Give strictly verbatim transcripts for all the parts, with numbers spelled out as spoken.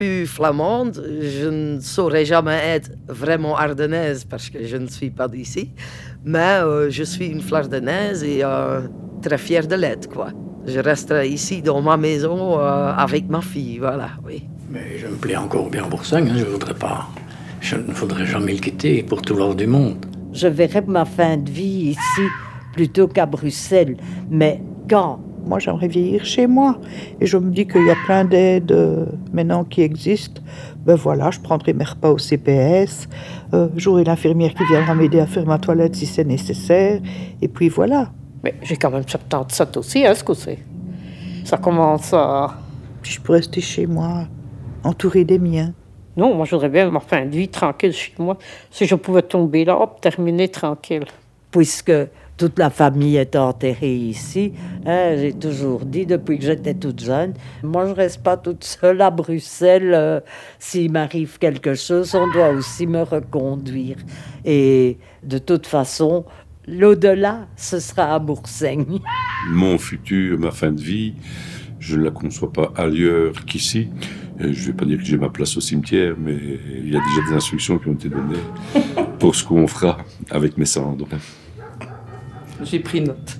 suis flamande, je ne saurais jamais être vraiment ardennaise parce que je ne suis pas d'ici. Mais euh, je suis une flardennaise et euh, très fière de l'être, quoi. Je resterai ici dans ma maison euh, avec ma fille, voilà, oui. Mais je me plais encore bien à Boursingue, hein, je voudrais pas... Je ne voudrais jamais le quitter pour tout l'or du monde. Je verrais ma fin de vie ici plutôt qu'à Bruxelles. Mais quand? Moi, j'aimerais vieillir chez moi. Et je me dis qu'il y a plein d'aides euh, maintenant qui existent. Ben voilà, je prendrai mes repas au C P S. Euh, j'aurai l'infirmière qui viendra m'aider à faire ma toilette si c'est nécessaire. Et puis voilà. Mais j'ai quand même soixante-dix-sept aussi, hein, ce que c'est. Ça commence à... Puis je peux rester chez moi, entourée des miens. Non, moi, je voudrais bien ma fin de vie tranquille chez moi. Si je pouvais tomber là, hop, terminer tranquille. Puisque toute la famille est enterrée ici, hein, j'ai toujours dit depuis que j'étais toute jeune, moi je reste pas toute seule à Bruxelles. Euh, s'il m'arrive quelque chose, on doit aussi me reconduire. Et de toute façon, l'au-delà, ce sera à Boursingue. Mon futur, ma fin de vie, je ne la conçois pas ailleurs qu'ici. Je ne vais pas dire que j'ai ma place au cimetière, mais il y a déjà des instructions qui ont été données pour ce qu'on fera avec mes cendres. J'ai pris note.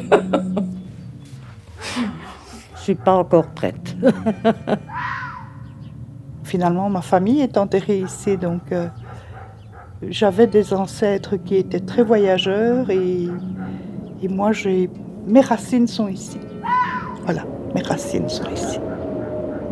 Je suis pas encore prête. Finalement, ma famille est enterrée ici, donc euh, j'avais des ancêtres qui étaient très voyageurs et, et moi, j'ai, mes racines sont ici. Voilà, mes racines sont ici.